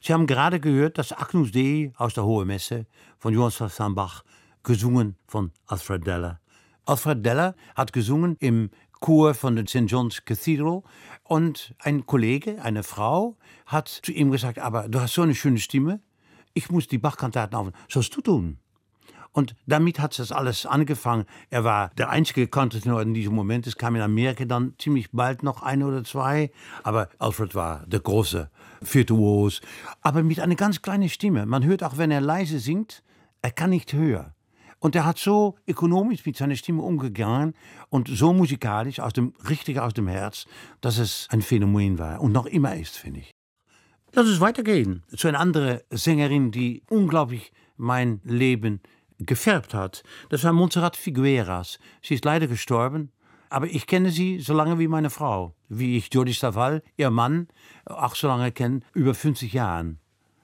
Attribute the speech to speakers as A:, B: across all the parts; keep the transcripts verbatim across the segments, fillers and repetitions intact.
A: Sie haben gerade gehört das Agnus Dei aus der Hohen Messe von Johann Sebastian Bach, gesungen von Alfred Deller. Alfred Deller hat gesungen im Chor von der Saint John's Cathedral und ein Kollege, eine Frau, hat zu ihm gesagt, aber du hast so eine schöne Stimme, ich muss die Bach-Kantaten aufnehmen. Sollst du tun? Und damit hat das alles angefangen. Er war der einzige Kantentenor in diesem Moment. Es kam in Amerika dann ziemlich bald noch ein oder zwei. Aber Alfred war der große Virtuos. Aber mit einer ganz kleinen Stimme. Man hört auch, wenn er leise singt, er kann nicht höher. Und er hat so ökonomisch mit seiner Stimme umgegangen und so musikalisch, aus dem, richtig aus dem Herz, dass es ein Phänomen war und noch immer ist, finde ich. Lass uns weitergehen zu einer anderen Sängerin, die unglaublich mein Leben gefärbt hat. Das war Montserrat Figueras. Sie ist leider gestorben, aber ich kenne sie so lange wie meine Frau, wie ich Jordi Savall, ihr Mann, auch so lange kenne, über fünfzig Jahren.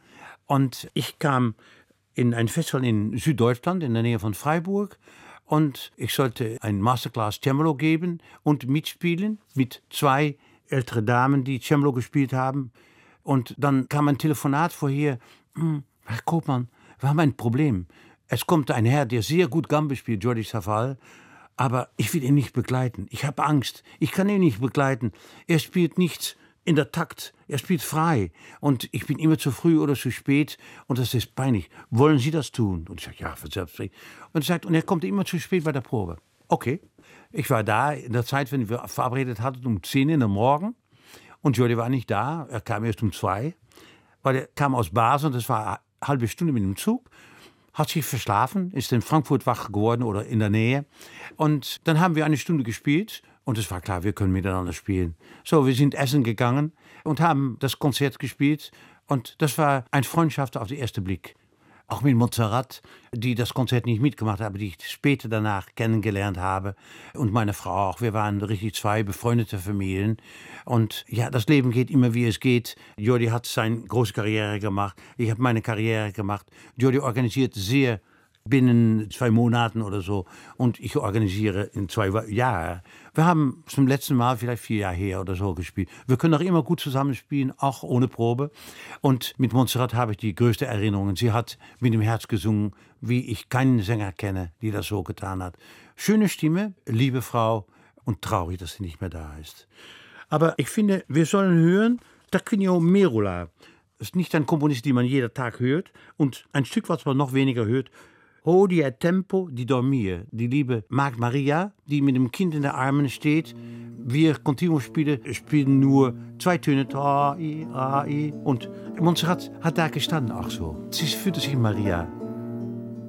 A: Und ich kam in ein Festival in Süddeutschland, in der Nähe von Freiburg, und ich sollte ein Masterclass Cembalo geben und mitspielen mit zwei älteren Damen, die Cembalo gespielt haben. Und dann kam ein Telefonat vorher, hm, Herr Koopman, wir haben ein Problem. Es kommt ein Herr, der sehr gut Gambe spielt, Jordi Savall, aber ich will ihn nicht begleiten. Ich habe Angst. Ich kann ihn nicht begleiten. Er spielt nichts in der Takt. Er spielt frei. Und ich bin immer zu früh oder zu spät. Und das ist peinlich. Wollen Sie das tun? Und ich sage, ja, selbstverständlich. Und er sagt, und er kommt immer zu spät bei der Probe. Okay. Ich war da in der Zeit, wenn wir verabredet hatten, um zehn in der Morgen. Und Jordi war nicht da. Er kam erst um zwei. Weil er kam aus Basel und das war eine halbe Stunde mit dem Zug. Hat sich verschlafen, ist in Frankfurt wach geworden oder in der Nähe. Und dann haben wir eine Stunde gespielt und es war klar, wir können miteinander spielen. So, wir sind essen gegangen und haben das Konzert gespielt und das war eine Freundschaft auf den ersten Blick. Auch mit Montserrat, die das Konzert nicht mitgemacht hat, aber die ich später danach kennengelernt habe. Und meine Frau auch. Wir waren richtig zwei befreundete Familien. Und ja, das Leben geht immer, wie es geht. Jordi hat seine große Karriere gemacht. Ich habe meine Karriere gemacht. Jordi organisiert sehr binnen zwei Monaten oder so. Und ich organisiere in zwei Jahren. Wir haben zum letzten Mal vielleicht vier Jahre her oder so gespielt. Wir können auch immer gut zusammenspielen, auch ohne Probe. Und mit Montserrat habe ich die größte Erinnerung. Sie hat mit dem Herz gesungen, wie ich keinen Sänger kenne, die das so getan hat. Schöne Stimme, liebe Frau und traurig, dass sie nicht mehr da ist. Aber ich finde, wir sollen hören Tarquinio Merola. Das ist nicht ein Komponist, den man jeden Tag hört. Und ein Stück, was man noch weniger hört, Hodie è tempo di dormire, die liebe Magd Maria, die mit dem Kind in den Armen steht. Wir Continuo spielen, spielen nur zwei Töne, ta, i, a, i. Und Montserrat hat da gestanden auch so. Sie fühlte sich Maria.